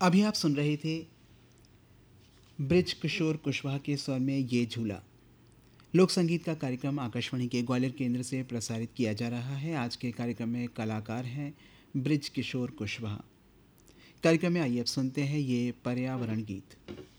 अभी आप सुन रहे थे ब्रिज किशोर कुशवाहा के स्वर में ये झूला। लोक संगीत का कार्यक्रम आकाशवाणी के ग्वालियर केंद्र से प्रसारित किया जा रहा है। आज के कार्यक्रम में कलाकार हैं ब्रिज किशोर कुशवाहा। कार्यक्रम में आइए अब सुनते हैं ये पर्यावरण गीत।